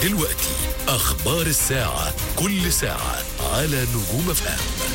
دلوقتي أخبار الساعة، كل ساعة على نجوم FM.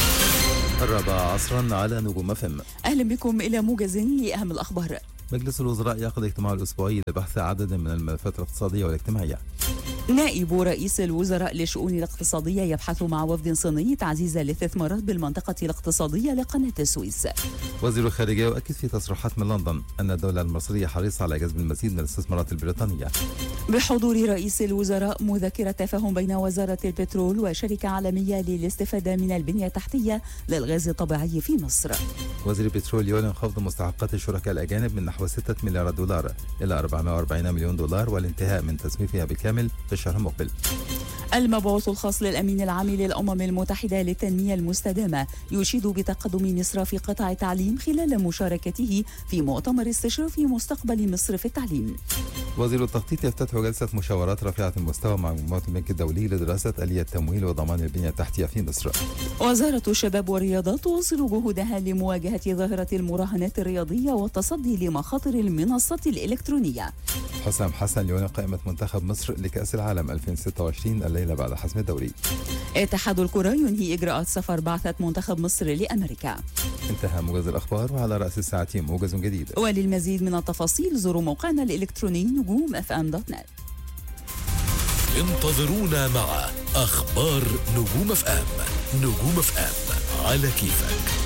4 على نجوم FM. أهلا بكم إلى موجز لأهم الأخبار. مجلس الوزراء يعقد اجتماعه الأسبوعي لبحث عدد من الملفات الاقتصادية والاجتماعية. نائب رئيس الوزراء للشؤون الاقتصادية يبحث مع وفد صيني تعزيز الاستثمارات بالمنطقة الاقتصادية لقناة السويس. وزير الخارجية يؤكد في تصريحات من لندن أن الدولة المصرية حريصة على جذب المزيد من الاستثمارات البريطانية. بحضور رئيس الوزراء مذكرة تفاهم بين وزارة البترول وشركة عالمية للاستفادة من البنية التحتية للغاز الطبيعي في مصر. وزير البترول يعلن خفض مستحقات الشركاء الأجانب من نحو 6 مليار دولار إلى 440 مليون دولار والانتهاء من تسويفها بالكامل في الشهر المقبل. المبعوث الخاص للأمين العام للأمم المتحدة للتنمية المستدامة يشيد بتقدم مصر في قطاع التعليم خلال مشاركته في مؤتمر استشراف مستقبل مصر في التعليم. وزير التخطيط يفتتح جلسة مشاورات رفيعة المستوى مع منظمة البنك الدولي لدراسة آلية تمويل وضمان البنية التحتية في مصر. وزارة الشباب والرياضة تواصل جهودها لمواجهة ظاهرة المراهنات الرياضية والتصدي لمخاطر المنصات الإلكترونية. حسام حسن يعلن قائمة منتخب مصر لكأس العالم 2026 الليلة بعد حسم الدوري. اتحاد الكرة ينهي إجراءات سفر بعثة منتخب مصر لأمريكا. انتهى موجز الأخبار، وعلى رأس الساعة موجز جديد. وللمزيد من التفاصيل زوروا موقعنا الإلكتروني نجوم.fm.net. انتظرونا مع أخبار نجوم FM. نجوم FM على كيفك.